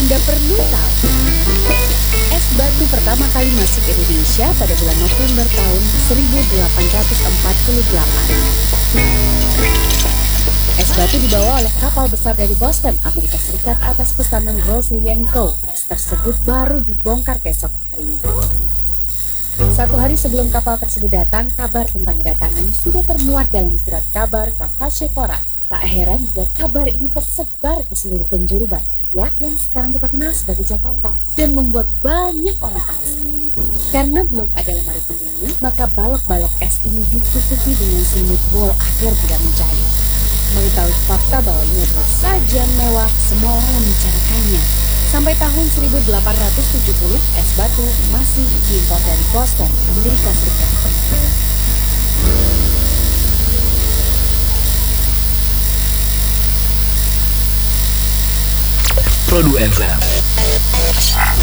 Anda perlu tahu, es batu pertama kali masuk Indonesia pada bulan November tahun 1848. Es batu dibawa oleh kapal besar dari Boston, Amerika Serikat atas pesanan Grocery & Co. Es tersebut baru dibongkar keesokan harinya. Satu hari sebelum kapal tersebut datang, kabar tentang kedatangannya sudah termuat dalam surat kabar Kavache Koran. Tak heran jika kabar ini tersebar ke seluruh penjuru barat, ya, yang sekarang kita kenal sebagai Jakarta, dan membuat banyak orang penasaran. Karena belum ada lemari pendingin, maka balok-balok es ini ditutupi dengan selimut bol agar tidak mencair. Mengetahui fakta bahwa ini adalah sajian mewah, semua orang membicarakannya. Sampai tahun 1870, es batu masih diimpor dari Boston, Amerika Serikat. Produk FM.